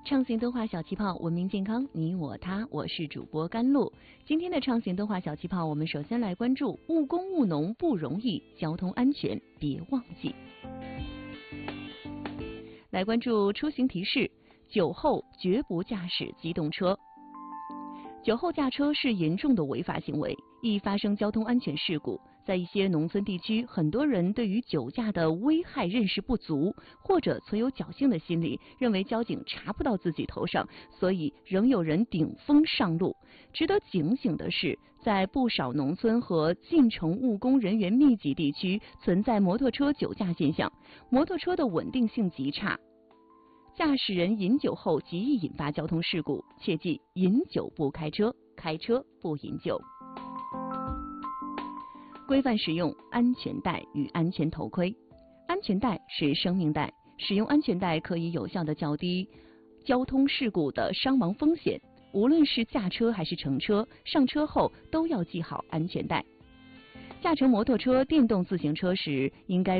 畅行灯话小气泡，文明健康，你我他，我是主播甘露。今天的畅行灯话小气泡，我们首先来关注务工务农不容易，交通安全别忘记。来关注出行提示：酒后绝不驾驶机动车。酒后驾车是严重的违法行为，易发生交通安全事故。在一些农村地区，很多人对于酒驾的危害认识不足，或者存有侥幸的心理，认为交警查不到自己头上，所以仍有人顶风上路。值得警醒的是，在不少农村和进城务工人员密集地区，存在摩托车酒驾现象，摩托车的稳定性极差。驾驶人饮酒后极易引发交通事故，切记饮酒不开车，开车不饮酒。规范使用安全带与安全头盔。安全带是生命带，使用安全带可以有效地降低交通事故的伤亡风险。无论是驾车还是乘车，上车后都要系好安全带。驾乘摩托车、电动自行车时，应该